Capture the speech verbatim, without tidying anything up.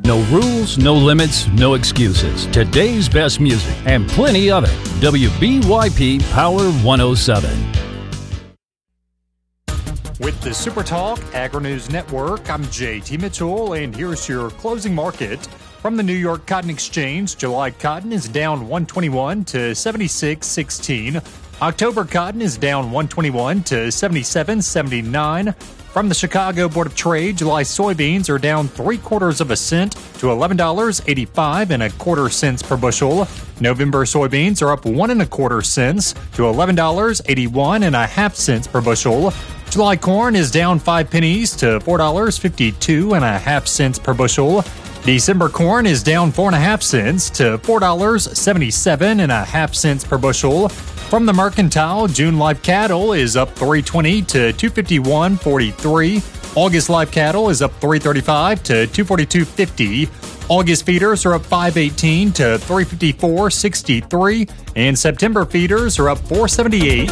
No rules, no limits, no excuses. Today's best music and plenty of it. W B Y P Power one oh seven. With the Super Talk Agri-News Network, I'm J T Mitchell, and here's your closing market. From the New York Cotton Exchange, July cotton is down one twenty-one to seventy-six sixteen. October cotton is down one twenty-one to seventy-seven seventy-nine. From the Chicago Board of Trade, July soybeans are down three quarters of a cent to eleven dollars and eighty-five and a quarter cents per bushel. November soybeans are up one and a quarter cents to eleven dollars and eighty-one and a half cents per bushel. July corn is down five pennies to four dollars and fifty-two and a half cents per bushel. December corn is down four and a half cents to four dollars and seventy-seven and a half cents per bushel. From the Mercantile, June live cattle is up three twenty to two fifty-one forty-three. August live cattle is up three thirty-five to two forty-two fifty. August feeders are up five eighteen to three fifty-four sixty-three, and September feeders are up four seventy-eight